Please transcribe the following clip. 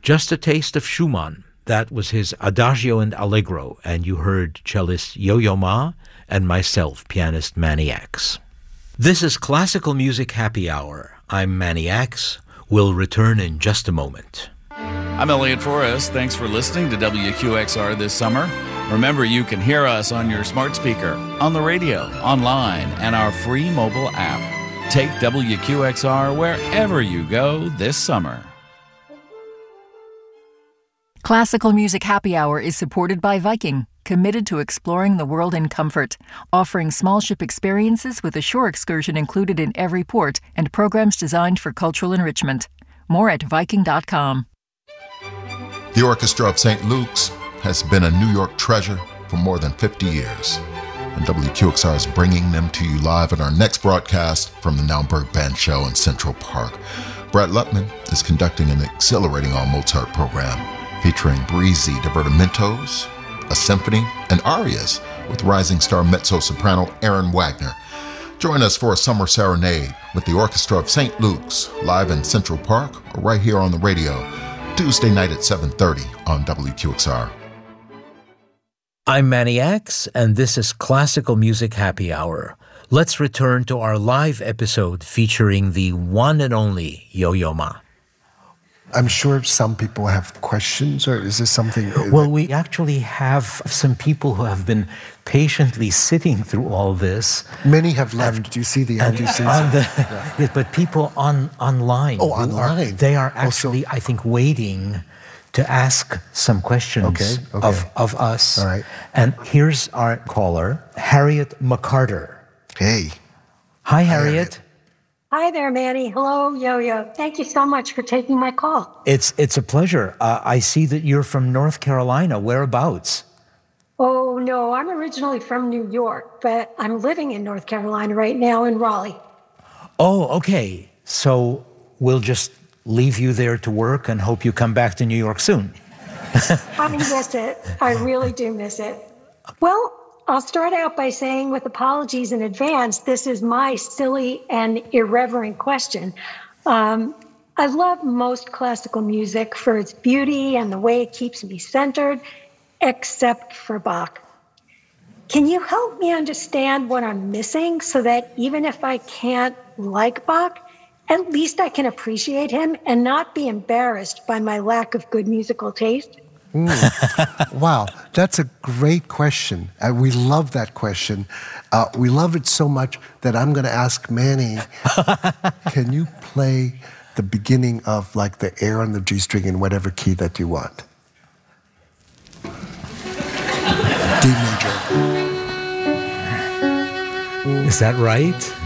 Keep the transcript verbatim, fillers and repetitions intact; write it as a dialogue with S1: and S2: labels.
S1: Just a Taste of Schumann. That was his Adagio and Allegro, and you heard cellist Yo-Yo Ma and myself, pianist Manny X. This is Classical Music Happy Hour. I'm Manny X. We'll return in just a moment.
S2: I'm Elliot Forrest. Thanks for listening to W Q X R this summer. Remember, you can hear us on your smart speaker, on the radio, online, and our free mobile app. Take W Q X R wherever you go this summer.
S3: Classical Music Happy Hour is supported by Viking, committed to exploring the world in comfort, offering small ship experiences with a shore excursion included in every port and programs designed for cultural enrichment. More at Viking dot com.
S4: The Orchestra of Saint Luke's has been a New York treasure for more than fifty years. And W Q X R is bringing them to you live at our next broadcast from the Naumburg Band Show in Central Park. Brett Lutman is conducting an exhilarating all-Mozart program featuring breezy divertimentos, a symphony, and arias with rising star mezzo-soprano Aaron Wagner. Join us for a summer serenade with the Orchestra of Saint Luke's live in Central Park or right here on the radio, Tuesday night at seven thirty on W Q X R.
S1: I'm Manny X, and this is Classical Music Happy Hour. Let's return to our live episode featuring the one and only Yo-Yo Ma.
S5: I'm sure some people have questions, or is this something...
S1: Well, we actually have some people who have been patiently sitting through all this.
S5: Many have left. And, Do you see the empty seats?
S1: Yeah. Yes, but people on online.
S5: Oh, online.
S1: Are, they are actually, also, I think, waiting to ask some questions
S5: okay, okay.
S1: Of, of us.
S5: All right.
S1: And here's our caller, Harriet McCarter.
S5: Hey.
S1: Hi, Harriet. Harriet.
S6: Hi there, Manny. Hello, Yo-Yo. Thank you so much for taking my call.
S1: It's it's a pleasure. Uh, I see that you're from North Carolina. Whereabouts?
S6: Oh, no, I'm originally from New York, but I'm living in North Carolina right now in Raleigh.
S1: Oh, okay. So we'll just leave you there to work and hope you come back to New York soon.
S6: I miss it. I really do miss it. Well, I'll start out by saying, with apologies in advance, this is my silly and irreverent question. Um, I love most classical music for its beauty and the way it keeps me centered, except for Bach. Can you help me understand what I'm missing so that even if I can't like Bach, at least I can appreciate him and not be embarrassed by my lack of good musical taste?
S5: Mm. Wow, that's a great question. Uh, we love that question. Uh, we love it so much that I'm going to ask Manny, can you play the beginning of like the air on the G string in whatever key that you want? D major.
S1: Is that right?